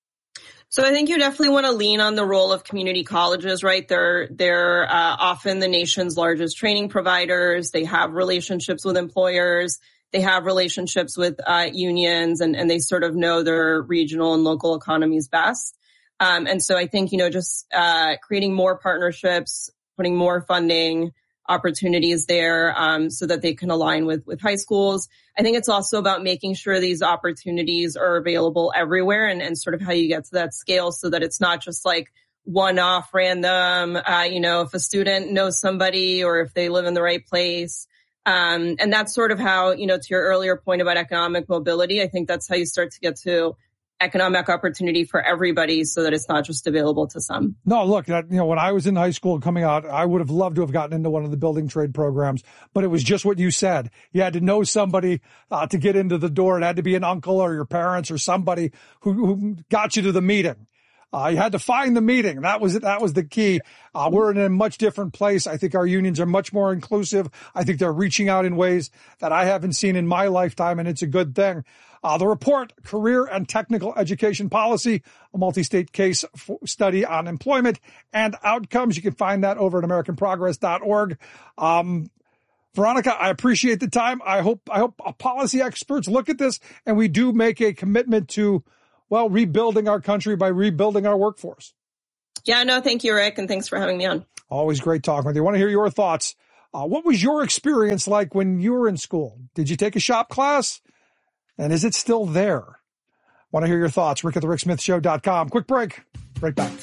So I think you definitely want to lean on the role of community colleges, right? They're, they're, uh, often the nation's largest training providers. They have relationships with employers. They have relationships with, uh, unions and, and they sort of know their regional and local economies best. Um, and so I think, you know, just, uh, creating more partnerships, putting more funding opportunities there, um, so that they can align with, with high schools. I think it's also about making sure these opportunities are available everywhere and, and sort of how you get to that scale so that it's not just like one-off random, uh, you know, if a student knows somebody or if they live in the right place, Um, and that's sort of how, you know, to your earlier point about economic mobility, I think that's how you start to get to economic opportunity for everybody so that it's not just available to some. No, look, that, you know, when I was in high school coming out, I would have loved to have gotten into one of the building trade programs, but it was just what you said. You had to know somebody uh, to get into the door. It had to be an uncle or your parents or somebody who, who got you to the meeting. Uh, you had to find the meeting. That was that was the key. Uh, we're in a much different place. I think our unions are much more inclusive. I think they're reaching out in ways that I haven't seen in my lifetime, and it's a good thing. Uh, the report, Career and Technical Education Policy, a multi-state case study on employment and outcomes. You can find that over at american progress dot org. Um, Veronica, I appreciate the time. I hope I hope policy experts look at this and we do make a commitment to, well, rebuilding our country by rebuilding our workforce. Yeah, no, thank you, Rick, and thanks for having me on. Always great talking with you. I want to hear your thoughts. Uh, what was your experience like when you were in school? Did you take a shop class? And is it still there? I want to hear your thoughts. Rick at the rick smith show dot com. Quick break. Right back.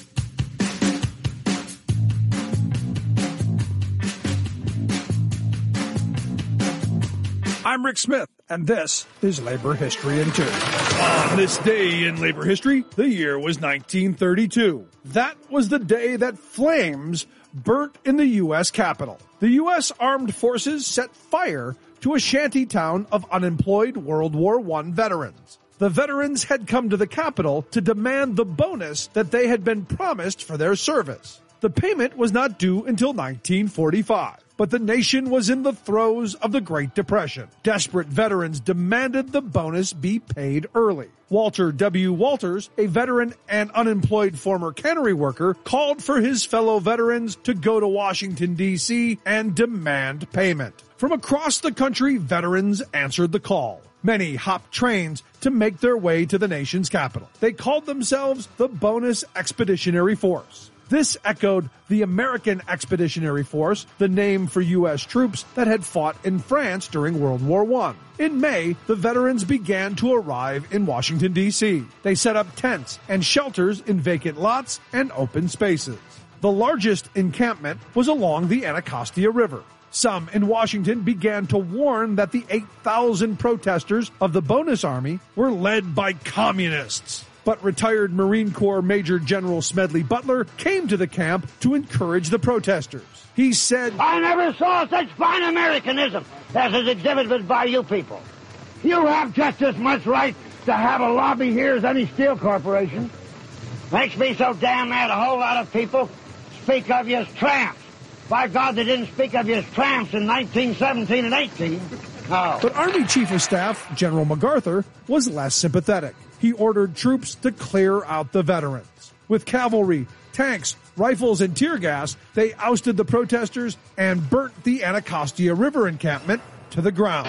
I'm Rick Smith, and this is Labor History in Two. On this day in labor history, the year was nineteen thirty-two. That was the day that flames burnt in the U S Capitol. The U S Armed Forces set fire to a shanty town of unemployed World War One veterans. The veterans had come to the Capitol to demand the bonus that they had been promised for their service. The payment was not due until nineteen forty-five. But the nation was in the throes of the Great Depression. Desperate veterans demanded the bonus be paid early. Walter W. Walters, a veteran and unemployed former cannery worker, called for his fellow veterans to go to Washington, D C and demand payment. From across the country, veterans answered the call. Many hopped trains to make their way to the nation's capital. They called themselves the Bonus Expeditionary Force. This echoed the American Expeditionary Force, the name for U S troops that had fought in France during World War One. In May, the veterans began to arrive in Washington, D C. They set up tents and shelters in vacant lots and open spaces. The largest encampment was along the Anacostia River. Some in Washington began to warn that the eight thousand protesters of the Bonus Army were led by communists. But retired Marine Corps Major General Smedley Butler came to the camp to encourage the protesters. He said, I never saw such fine Americanism as is exhibited by you people. You have just as much right to have a lobby here as any steel corporation. Makes me so damn mad a whole lot of people speak of you as tramps. By God, they didn't speak of you as tramps in nineteen seventeen and eighteen. No. But Army Chief of Staff General MacArthur was less sympathetic. He ordered troops to clear out the veterans. With cavalry, tanks, rifles, and tear gas, they ousted the protesters and burnt the Anacostia River encampment to the ground.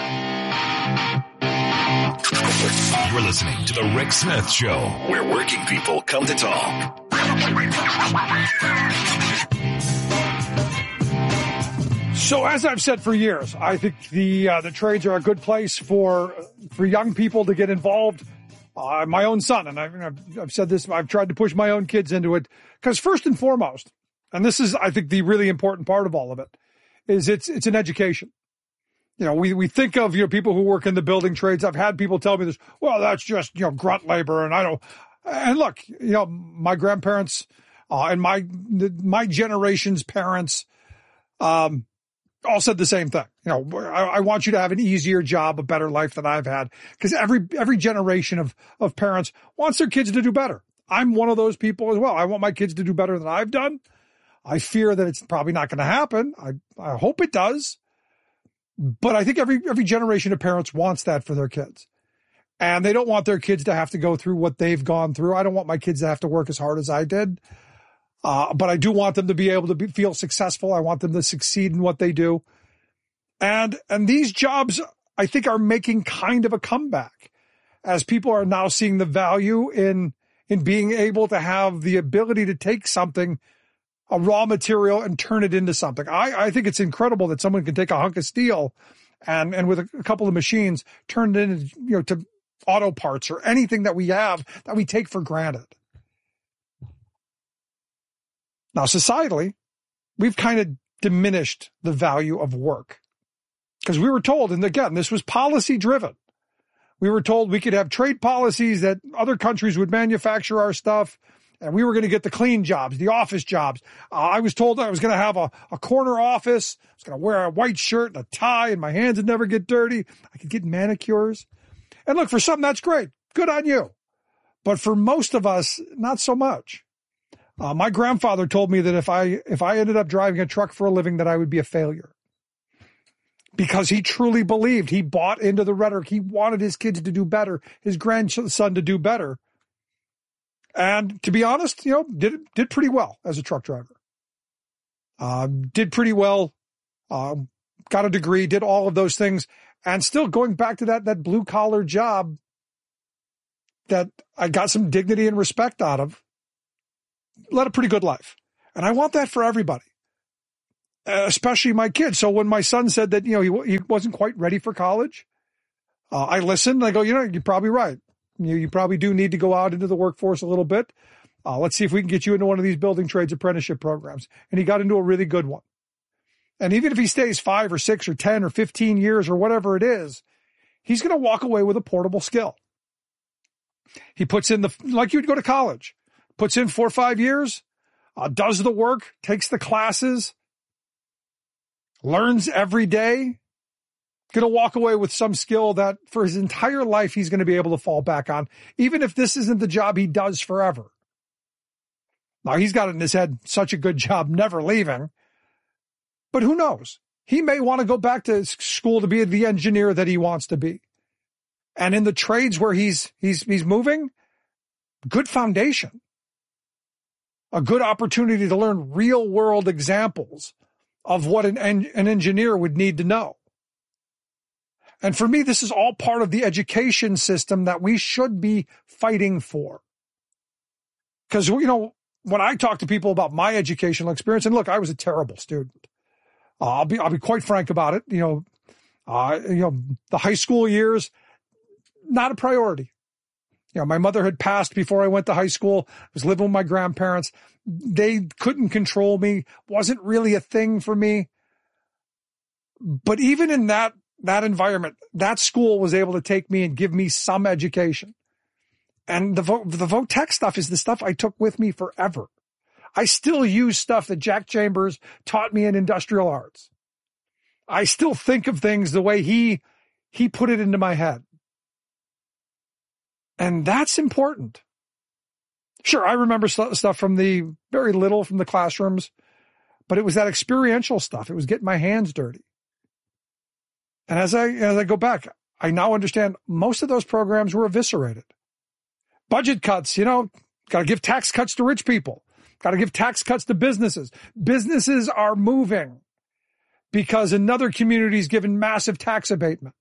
You're listening to The Rick Smith Show, where working people come to talk. So as I've said for years, I think the uh, the trades are a good place for for young people to get involved. Uh, my own son, and I've, I've, I've said this, I've tried to push my own kids into it, because first and foremost, and this is, I think, the really important part of all of it, is it's it's an education. You know, we, we think of, you know, people who work in the building trades. I've had people tell me this, well, that's just, you know, grunt labor, and I don't, and look, you know, my grandparents uh, and my my generation's parents um, all said the same thing. You know, I, I want you to have an easier job, a better life than I've had, because every every generation of of parents wants their kids to do better. I'm one of those people as well. I want my kids to do better than I've done. I fear that it's probably not going to happen. I I hope it does. But I think every every generation of parents wants that for their kids. And they don't want their kids to have to go through what they've gone through. I don't want my kids to have to work as hard as I did. Uh, but I do want them to be able to be, feel successful. I want them to succeed in what they do. And, and these jobs, I think, are making kind of a comeback as people are now seeing the value in, in being able to have the ability to take something, a raw material, and turn it into something. I, I think it's incredible that someone can take a hunk of steel and, and with a, a couple of machines, turn it into, you know, to auto parts or anything that we have that we take for granted. Now, societally, we've kind of diminished the value of work Because we were told, and again, this was policy driven. We were told we could have trade policies that other countries would manufacture our stuff, and we were going to get the clean jobs, the office jobs. Uh, I was told I was going to have a, a corner office. I was going to wear a white shirt and a tie, and my hands would never get dirty. I could get manicures. And look, for some, that's great. Good on you. But for most of us, not so much. Uh, my grandfather told me that if I if I ended up driving a truck for a living, that I would be a failure. Because he truly believed, he bought into the rhetoric. He wanted his kids to do better, his grandson to do better. And to be honest, you know, did did pretty well as a truck driver. Uh, did pretty well, uh, got a degree, did all of those things. And still going back to that, that blue collar job that I got some dignity and respect out of, led a pretty good life. And I want that for everybody. Especially my kids. So when my son said that, you know, he, he wasn't quite ready for college, uh, I listened and I go, you know, you're probably right. You, you probably do need to go out into the workforce a little bit. Uh, let's see if we can get you into one of these building trades apprenticeship programs. And he got into a really good one. And even if he stays five or six or ten or fifteen years or whatever it is, he's going to walk away with a portable skill. He puts in the, like you'd go to college, puts in four or five years, uh, does the work, takes the classes, learns every day, going to walk away with some skill that for his entire life he's going to be able to fall back on, even if this isn't the job he does forever. Now, he's got it in his head, such a good job, never leaving. But who knows? He may want to go back to school to be the engineer that he wants to be. And in the trades where he's he's he's moving, good foundation. A good opportunity to learn real-world examples of what an, an engineer would need to know. And for me, this is all part of the education system that we should be fighting for. Because, you know, when I talk to people about my educational experience, and look, I was a terrible student. Uh, I'll be, I'll be quite frank about it. You know, uh, you know, the high school years, not a priority. You know, my mother had passed before I went to high school. I was living with my grandparents. They couldn't control me. Wasn't really a thing for me. But even in that, that environment, that school was able to take me and give me some education. And the vote, the vote tech stuff is the stuff I took with me forever. I still use stuff that Jack Chambers taught me in industrial arts. I still think of things the way he, he put it into my head. And that's important. Sure, I remember st- stuff from the very little from the classrooms, but it was that experiential stuff. It was getting my hands dirty. And as I, as I go back, I now understand most of those programs were eviscerated. Budget cuts, you know, got to give tax cuts to rich people. Got to give tax cuts to businesses. Businesses are moving because another community is given massive tax abatement.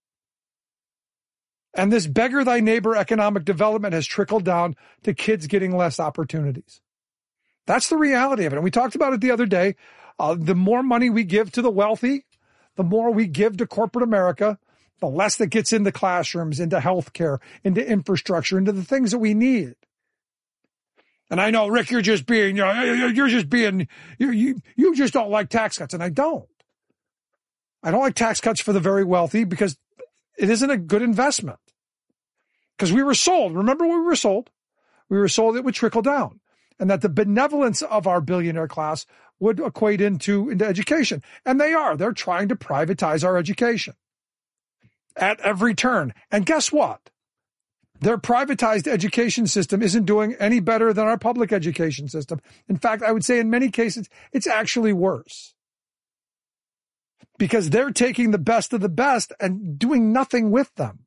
And this beggar thy neighbor economic development has trickled down to kids getting less opportunities. That's the reality of it. And we talked about it the other day. Uh, the more money we give to the wealthy, the more we give to corporate America, the less that gets into classrooms, into healthcare, into infrastructure, into the things that we need. And I know, Rick, you're just being, you know, you're just being, you, you, you just don't like tax cuts. And I don't. I don't like tax cuts for the very wealthy because it isn't a good investment. Because we were sold. Remember when we were sold? We were sold it would trickle down and that the benevolence of our billionaire class would equate into, into education. And they are. They're trying to privatize our education at every turn. And guess what? Their privatized education system isn't doing any better than our public education system. In fact, I would say in many cases, it's actually worse. Because they're taking the best of the best and doing nothing with them.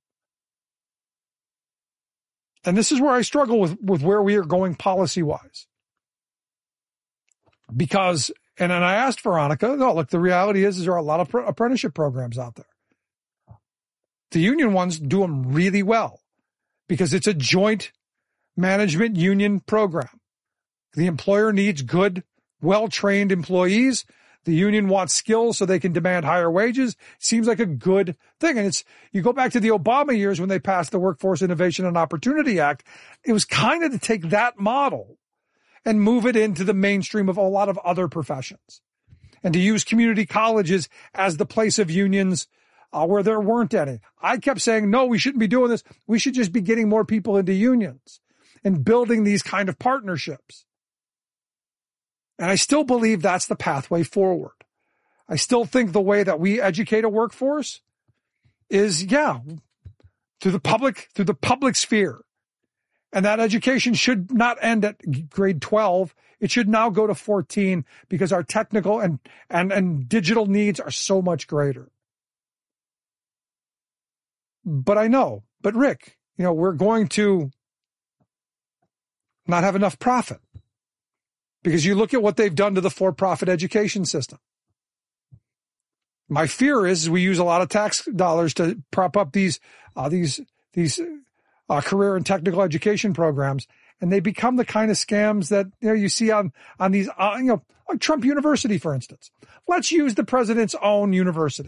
And this is where I struggle with, with where we are going policy-wise. Because, and then I asked Veronica, no, look, the reality is, is there are a lot of apprenticeship programs out there. The union ones do them really well because it's a joint management union program. The employer needs good, well-trained employees. The union wants skills so they can demand higher wages. Seems like a good thing. And it's, you go back to the Obama years when they passed the Workforce Innovation and Opportunity Act. It was kind of to take that model and move it into the mainstream of a lot of other professions. and to use community colleges as the place of unions uh, where there weren't any. I kept saying, no, we shouldn't be doing this. We should just be getting more people into unions and building these kind of partnerships. And I still believe that's the pathway forward. I still think the way that we educate a workforce is, yeah, through the public, through the public sphere. And that education should not end at grade twelve. It should now go to fourteen because our technical and, and, and digital needs are so much greater. But I know, but Rick, you know, we're going to not have enough profit because you look at what they've done to the for-profit education system. My fear is we use a lot of tax dollars to prop up these, uh, these, these, uh, career and technical education programs. And they become the kind of scams that, you know, you see on, on these, uh, you know, like Trump University, for instance. Let's use the president's own university,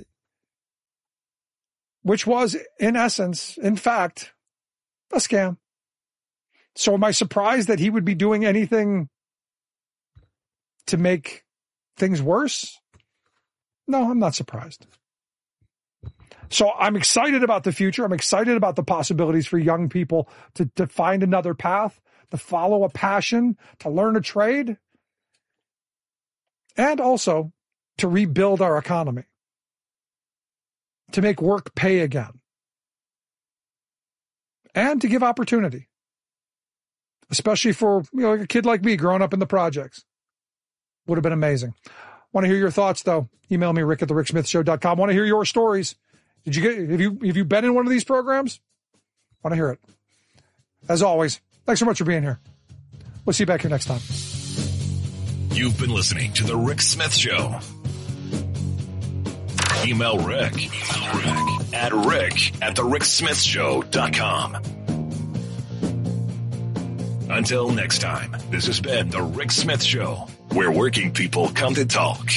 which was in essence, in fact, a scam. So am I surprised that he would be doing anything to make things worse? No, I'm not surprised. So I'm excited about the future. I'm excited about the possibilities for young people to, to find another path, to follow a passion, to learn a trade, and also to rebuild our economy, to make work pay again, and to give opportunity, especially for, you know, a kid like me growing up in the projects. Would have been amazing. Want to hear your thoughts, though? Email me, rick at the rick smith show dot com. Want to hear your stories? Did you get, have you, have you been in one of these programs? Want to hear it. As always, thanks so much for being here. We'll see you back here next time. You've been listening to The Rick Smith Show. Email Rick, Rick at rick at the rick smith show dot com. Until next time, this has been The Rick Smith Show, where working people come to talk.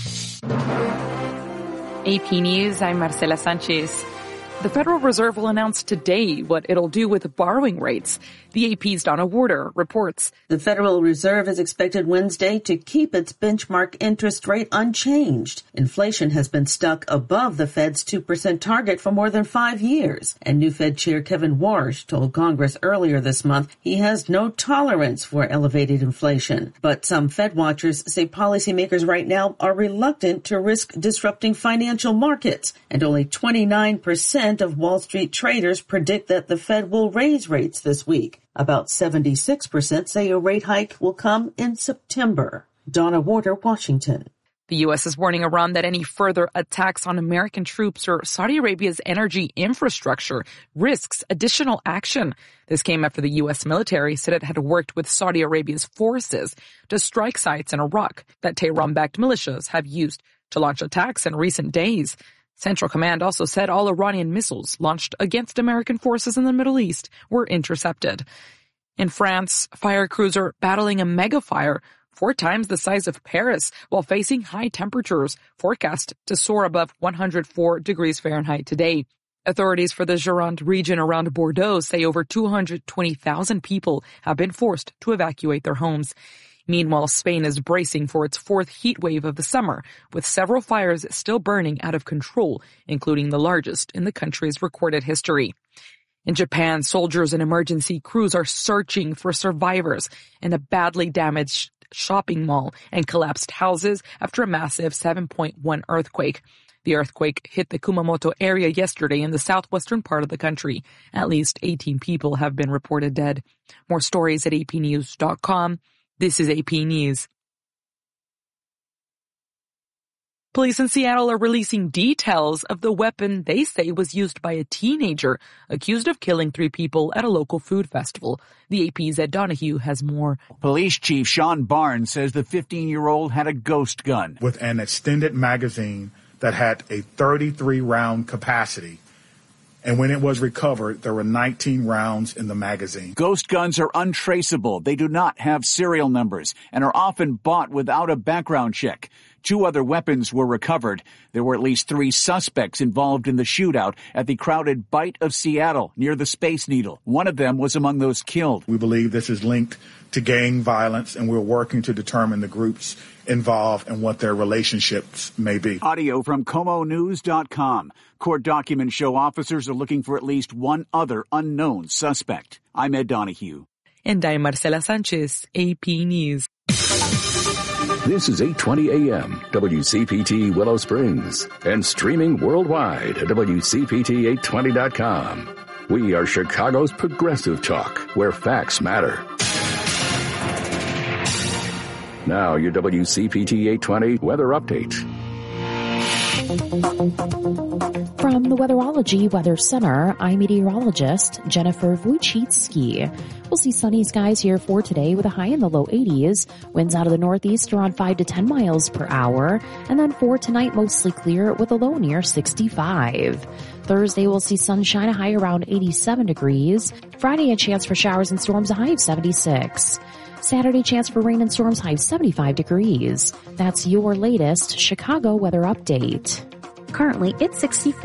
A P News, I'm Marcela Sanchez. The Federal Reserve will announce today what it'll do with borrowing rates. The A P's Donna Warder reports. The Federal Reserve is expected Wednesday to keep its benchmark interest rate unchanged. Inflation has been stuck above the Fed's two percent target for more than five years. And new Fed Chair Kevin Warsh told Congress earlier this month he has no tolerance for elevated inflation. But some Fed watchers say policymakers right now are reluctant to risk disrupting financial markets. And only twenty-nine percent of Wall Street traders predict that the Fed will raise rates this week. About seventy-six percent say a rate hike will come in September. Donna Warder, Washington. The U S is warning Iran that any further attacks on American troops or Saudi Arabia's energy infrastructure risks additional action. This came after the U S military said it had worked with Saudi Arabia's forces to strike sites in Iraq that Tehran-backed militias have used to launch attacks in recent days. Central Command also said all Iranian missiles launched against American forces in the Middle East were intercepted. In France, fire crews are battling a mega fire four times the size of Paris while facing high temperatures forecast to soar above one hundred four degrees Fahrenheit today. Authorities for the Gironde region around Bordeaux say over two hundred twenty thousand people have been forced to evacuate their homes. Meanwhile, Spain is bracing for its fourth heat wave of the summer, with several fires still burning out of control, including the largest in the country's recorded history. In Japan, soldiers and emergency crews are searching for survivors in a badly damaged shopping mall and collapsed houses after a massive seven point one earthquake. The earthquake hit the Kumamoto area yesterday in the southwestern part of the country. At least eighteen people have been reported dead. More stories at a p news dot com. This is A P News. Police in Seattle are releasing details of the weapon they say was used by a teenager accused of killing three people at a local food festival. The A P's Ed Donahue has more. Police Chief Sean Barnes says the fifteen-year-old had a ghost gun with an extended magazine that had a thirty-three round capacity. And when it was recovered, there were nineteen rounds in the magazine. Ghost guns are untraceable. They do not have serial numbers and are often bought without a background check. Two other weapons were recovered. There were at least three suspects involved in the shootout at the crowded Bight of Seattle near the Space Needle. One of them was among those killed. We believe this is linked to gang violence, and we're working to determine the groups involved and what their relationships may be. Audio from Como News dot com. Court documents show officers are looking for at least one other unknown suspect. I'm Ed Donahue. And I'm Marcela Sanchez, A P News. This is eight twenty A M, W C P T Willow Springs, and streaming worldwide at W C P T eight twenty dot com. We are Chicago's progressive talk, where facts matter. Now, your W C P T eight twenty weather update. From the Weatherology Weather Center, I'm meteorologist Jennifer Wojcicki. We'll see sunny skies here for today with a high in the low eighties. Winds out of the northeast around five to ten miles per hour. And then for tonight, mostly clear with a low near sixty-five. Thursday, we'll see sunshine, a high around eighty-seven degrees. Friday, a chance for showers and storms, a high of seventy-six. Saturday, chance for rain and storms, high of seventy-five degrees. That's your latest Chicago weather update. Currently, it's sixty-four.